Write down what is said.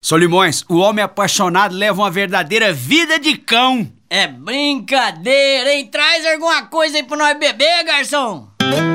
Solimões, o homem apaixonado leva uma verdadeira vida de cão. É brincadeira, hein? Traz alguma coisa aí pra nós beber, garçom.